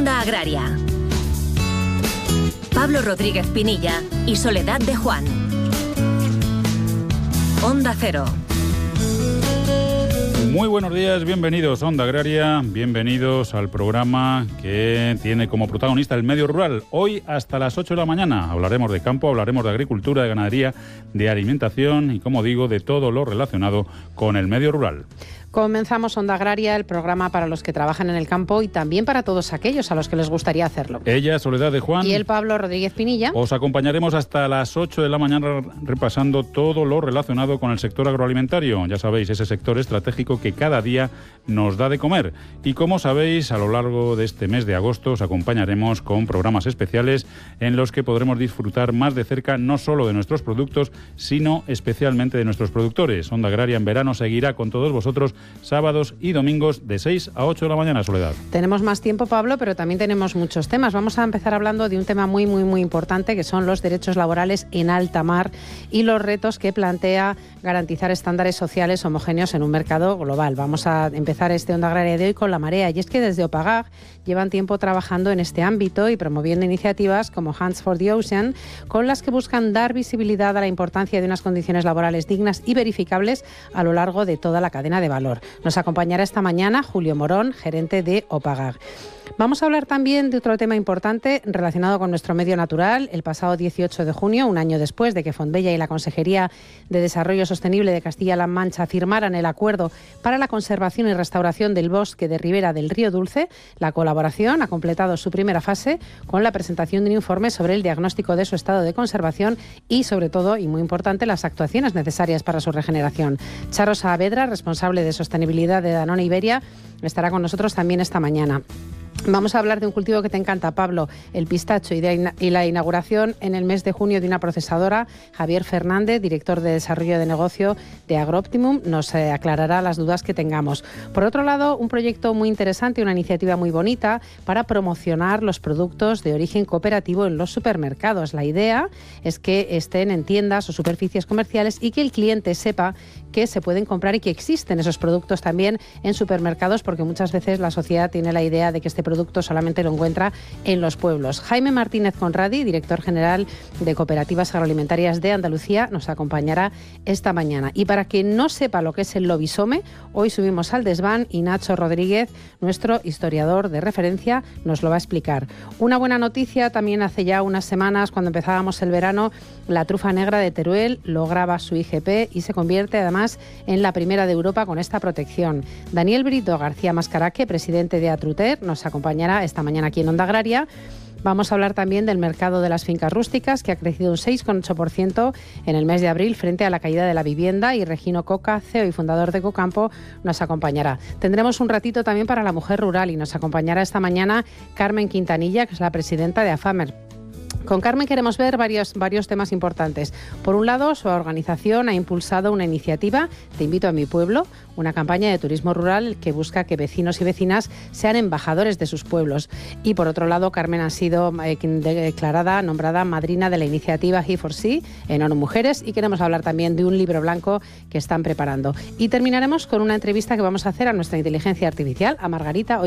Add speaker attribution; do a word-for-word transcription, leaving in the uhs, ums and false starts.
Speaker 1: Onda Agraria. Pablo Rodríguez Pinilla y Soledad de Juan. Onda Cero.
Speaker 2: Muy buenos días, bienvenidos a Onda Agraria, bienvenidos al programa que tiene como protagonista el medio rural. Hoy hasta las ocho de la mañana hablaremos de campo, hablaremos de agricultura, de ganadería, de alimentación y, como digo, de todo lo relacionado con el medio rural.
Speaker 3: Comenzamos Onda Agraria, el programa para los que trabajan en el campo y también para todos aquellos a los que les gustaría hacerlo.
Speaker 2: Ella, Soledad de Juan.
Speaker 3: Y el Pablo Rodríguez Pinilla.
Speaker 2: Os acompañaremos hasta las ocho de la mañana repasando todo lo relacionado con el sector agroalimentario. Ya sabéis, ese sector estratégico que cada día nos da de comer. Y como sabéis, a lo largo de este mes de agosto os acompañaremos con programas especiales en los que podremos disfrutar más de cerca no solo de nuestros productos, sino especialmente de nuestros productores. Onda Agraria en verano seguirá con todos vosotros sábados y domingos de seis a ocho de la mañana, Soledad.
Speaker 3: Tenemos más tiempo, Pablo, pero también tenemos muchos temas. Vamos a empezar hablando de un tema muy, muy, muy importante, que son los derechos laborales en alta mar y los retos que plantea garantizar estándares sociales homogéneos en un mercado global. Vamos a empezar este Onda Agraria de hoy con la marea, y es que desde OPAGAG llevan tiempo trabajando en este ámbito y promoviendo iniciativas como Hands for the Ocean, con las que buscan dar visibilidad a la importancia de unas condiciones laborales dignas y verificables a lo largo de toda la cadena de valor. Nos acompañará esta mañana Julio Morón, gerente de OPAGAG. Vamos a hablar también de otro tema importante relacionado con nuestro medio natural. El pasado dieciocho de junio, un año después de que Fontbella y la Consejería de Desarrollo Sostenible de Castilla-La Mancha firmaran el acuerdo para la conservación y restauración del bosque de ribera del Río Dulce, la colaboración ha completado su primera fase con la presentación de un informe sobre el diagnóstico de su estado de conservación y, sobre todo, y muy importante, las actuaciones necesarias para su regeneración. Charo Saavedra, responsable de sostenibilidad de Danone Iberia, estará con nosotros también esta mañana. Vamos a hablar de un cultivo que te encanta, Pablo, el pistacho, y, de, y la inauguración en el mes de junio de una procesadora. Javier Fernández, director de desarrollo de negocio de AgroOptimum, nos eh, aclarará las dudas que tengamos. Por otro lado, un proyecto muy interesante, una iniciativa muy bonita para promocionar los productos de origen cooperativo en los supermercados. La idea es que estén en tiendas o superficies comerciales y que el cliente sepa que se pueden comprar y que existen esos productos también en supermercados, porque muchas veces la sociedad tiene la idea de que este producto solamente lo encuentra en los pueblos. Jaime Martínez Conradi, director general de Cooperativas Agroalimentarias de Andalucía, nos acompañará esta mañana. Y para quien no sepa lo que es el lobisome, hoy subimos al desván y Nacho Rodríguez, nuestro historiador de referencia, nos lo va a explicar. Una buena noticia: también hace ya unas semanas, cuando empezábamos el verano, la trufa negra de Teruel lograba su I G P y se convierte además en la primera de Europa con esta protección. Daniel Brito García Mascaraque, presidente de Atruter, nos acompañará esta mañana aquí en Onda Agraria. Vamos a hablar también del mercado de las fincas rústicas, que ha crecido un seis coma ocho por ciento en el mes de abril frente a la caída de la vivienda, y Regino Coca, C E O y fundador de Ecocampo, nos acompañará. Tendremos un ratito también para la mujer rural y nos acompañará esta mañana Carmen Quintanilla, que es la presidenta de AFAMER. Con Carmen queremos ver varios, varios temas importantes. Por un lado, su organización ha impulsado una iniciativa, Te invito a mi pueblo, una campaña de turismo rural que busca que vecinos y vecinas sean embajadores de sus pueblos. Y por otro lado, Carmen ha sido eh, declarada, nombrada madrina de la iniciativa He for Sea en ONU Mujeres, y queremos hablar también de un libro blanco que están preparando. Y terminaremos con una entrevista que vamos a hacer a nuestra inteligencia artificial, a Margarita.